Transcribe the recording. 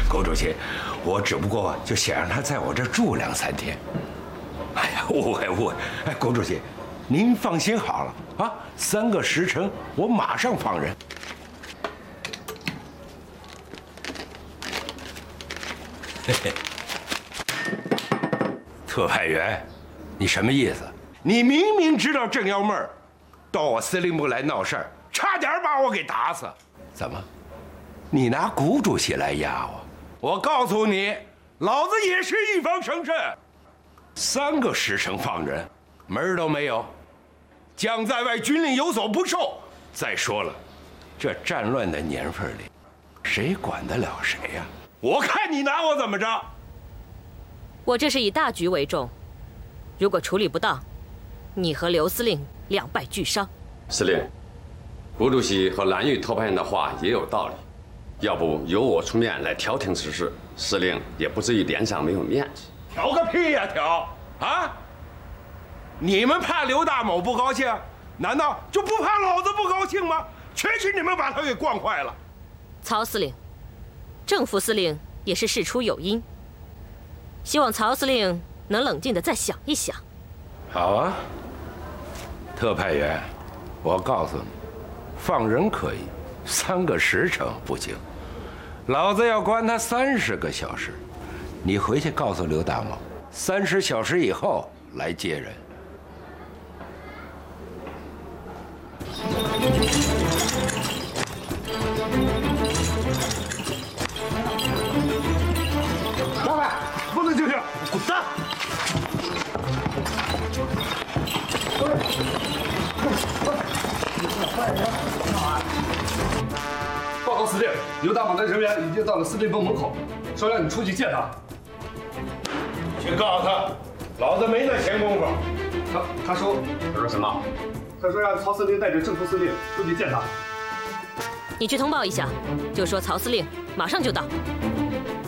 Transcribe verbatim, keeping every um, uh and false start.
郭主席，我只不过就想让他在我这住两三天。哎呀，误会误会！哎，郭主席，您放心好了啊，三个时辰我马上放人。嘿嘿，特派员，你什么意思？你明明知道郑幺妹儿到我司令部来闹事儿，差点把我给打死，怎么？你拿谷主席来压我？我告诉你，老子也是预防胜慎。三个时辰放人，门儿都没有。将在外，军令有所不受。再说了，这战乱的年份里，谁管得了谁呀？我看你拿我怎么着？ 我这是以大局为重，如果处理不当，你和刘司令两败俱伤。 司令，谷主席和蓝玉特派员的话也有道理。要不由我出面来调停此事，司令也不至于脸上没有面子。 调个屁呀、啊、调！啊！你们怕刘大某不高兴，难道就不怕老子不高兴吗？全是你们把他给惯坏了。 曹司令，郑副司令也是事出有因，希望曹司令能冷静地再想一想。 好啊，特派员，我告诉你，放人可以，三个时辰不行。老子要关他三十个小时，你回去告诉刘大某，三十小时以后来接人。 老板，不能就这样，滚蛋！报告司令，刘大某的人员已经到了司令部门口，说让你出去见他。 去告诉他，老子没那闲工夫。 他他说他说什么？ 他说让曹司令带着正副司令出去见他。 你去通报一下，就说曹司令马上就到。